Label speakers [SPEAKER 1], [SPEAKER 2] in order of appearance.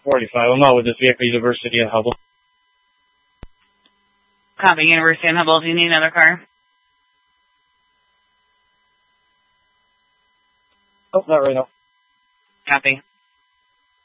[SPEAKER 1] 45. I'm not with this vehicle, University of Hubble.
[SPEAKER 2] Copy, University of Hubble. Do you need another car?
[SPEAKER 1] Oh, not right now.
[SPEAKER 2] Copy.